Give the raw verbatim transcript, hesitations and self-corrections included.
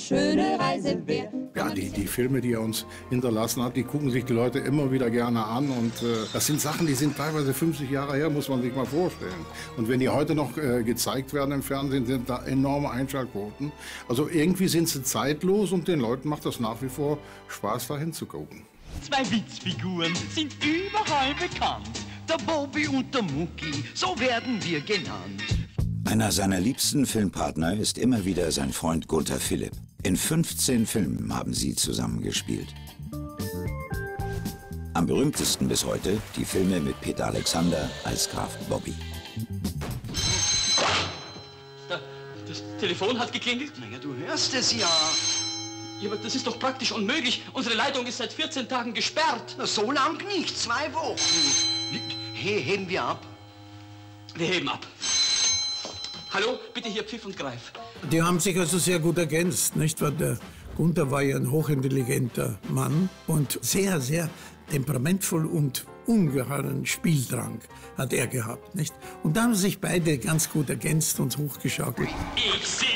schöne Reise wert. Ja, die, die Filme, die er uns hinterlassen hat, die gucken sich die Leute immer wieder gerne an. Und äh, das sind Sachen, die sind teilweise fünfzig Jahre her, muss man sich mal vorstellen. Und wenn die heute noch äh, gezeigt werden im Fernsehen, sind da enorme Einschaltquoten. Also irgendwie sind sie zeitlos und den Leuten macht das nach wie vor Spaß, da hinzugucken. Zwei Witzfiguren sind überall bekannt. Der Bobby und der Mucki, so werden wir genannt. Einer seiner liebsten Filmpartner ist immer wieder sein Freund Gunther Philipp. In fünfzehn Filmen haben sie zusammengespielt. Am berühmtesten bis heute die Filme mit Peter Alexander als Graf Bobby. Das Telefon hat geklingelt. Naja, du hörst es ja. Ja, aber das ist doch praktisch unmöglich. Unsere Leitung ist seit vierzehn Tagen gesperrt. Na, so lang nicht, zwei Wochen. He heben wir ab? Wir heben ab. Hallo, bitte hier Pfiff und Greif. Die haben sich also sehr gut ergänzt, nicht? Weil der Gunther war ja ein hochintelligenter Mann und sehr, sehr temperamentvoll und ungeheuren Spieldrang hat er gehabt, nicht? Und da haben sich beide ganz gut ergänzt und hochgeschaukelt. Ich seh